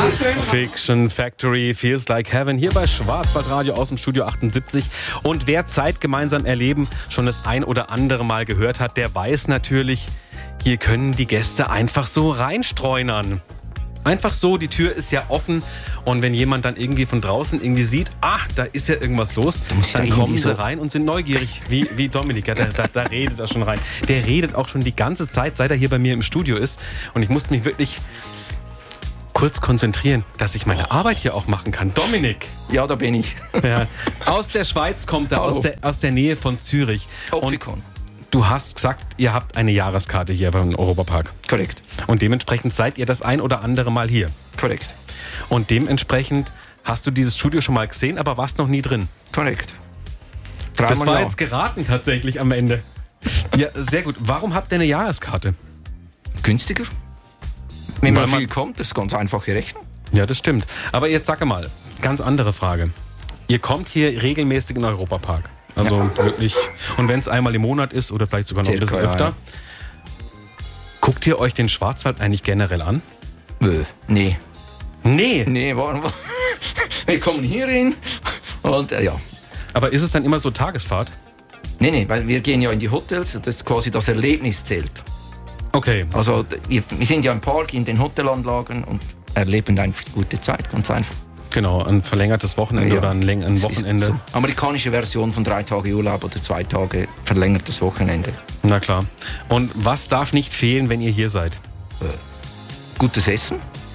Fiction Factory, Feels Like Heaven, hier bei Schwarzwaldradio aus dem Studio 78. Und wer Zeit gemeinsam erleben schon das ein oder andere Mal gehört hat, der weiß natürlich, hier können die Gäste einfach so reinstreunern. Einfach so, die Tür ist ja offen und wenn jemand dann irgendwie von draußen irgendwie sieht, da ist ja irgendwas los, dann kommen sie rein und sind neugierig, wie Dominik, ja, da redet er schon rein. Der redet auch schon die ganze Zeit, seit er hier bei mir im Studio ist und ich musste mich wirklich kurz konzentrieren, dass ich meine Arbeit hier auch machen kann. Dominik! Ja, da bin ich. Ja, aus der Schweiz kommt er, aus der Nähe von Zürich. Opfikon. Du hast gesagt, ihr habt eine Jahreskarte hier beim Europapark. Korrekt. Und dementsprechend seid ihr das ein oder andere Mal hier. Korrekt. Und dementsprechend hast du dieses Studio schon mal gesehen, aber warst noch nie drin. Korrekt. Das war jetzt geraten tatsächlich am Ende. Ja, sehr gut. Warum habt ihr eine Jahreskarte? Günstiger. Wenn man viel kommt, das ist ganz einfache Rechnung. Ja, das stimmt. Aber jetzt sag mal, ganz andere Frage. Ihr kommt hier regelmäßig in den Europapark. Also wirklich. Und wenn es einmal im Monat ist oder vielleicht sogar noch ein bisschen öfter. Ja. Guckt ihr euch den Schwarzwald eigentlich generell an? Nee. Nee? Nee, warum? Wir kommen hier hin und ja. Aber ist es dann immer so Tagesfahrt? Nee, weil wir gehen ja in die Hotels und das ist quasi das Erlebnis zählt. Okay. Also wir sind ja im Park, in den Hotelanlagen und erleben einfach eine gute Zeit, ganz einfach. Genau, ein verlängertes Wochenende oder ein Wochenende. So amerikanische Version von 3 Tage Urlaub oder 2 Tage verlängertes Wochenende. Na klar. Und was darf nicht fehlen, wenn ihr hier seid? Gutes Essen.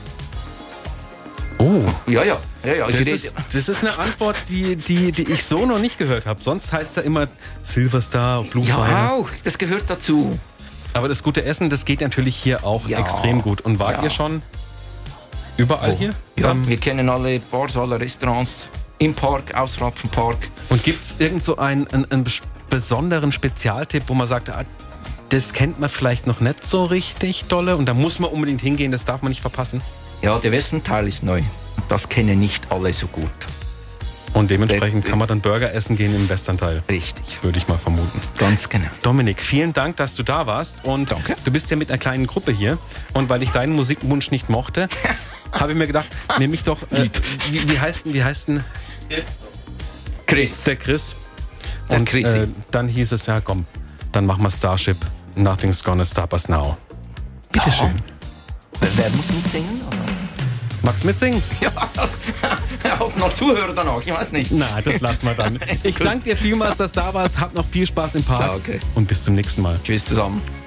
Oh. Ja. Das ist eine Antwort, die ich so noch nicht gehört habe. Sonst heißt es ja immer Silverstar, Blue Fire. Ja, auch. Das gehört dazu. Aber das gute Essen, das geht natürlich hier auch extrem gut. Und wart ihr schon überall hier? Ja, wir kennen alle Bars, alle Restaurants im Park, außerhalb vom Park. Und gibt es irgend so einen besonderen Spezialtipp, wo man sagt, das kennt man vielleicht noch nicht so richtig dolle und da muss man unbedingt hingehen, das darf man nicht verpassen? Ja, der Westenteil ist neu. Das kennen nicht alle so gut. Und dementsprechend kann man dann Burger essen gehen im Westernteil. Richtig. Würde ich mal vermuten. Ganz genau. Dominik, vielen Dank, dass du da warst. Und danke. Du bist ja mit einer kleinen Gruppe hier. Und weil ich deinen Musikwunsch nicht mochte, habe ich mir gedacht, nehme ich doch... wie heißt denn? Chris. Der Chris. Und dann hieß es, ja komm, dann machen wir Starship. Nothing's gonna stop us now. Bitteschön. Wer muss mitsingen? Magst du mitsingen? Ja, als noch Zuhörer danach, ich weiß nicht. Na, das lassen wir dann. Ich danke dir vielmals, dass du da warst. Hab noch viel Spaß im Park. Ja, okay. Und bis zum nächsten Mal. Tschüss zusammen.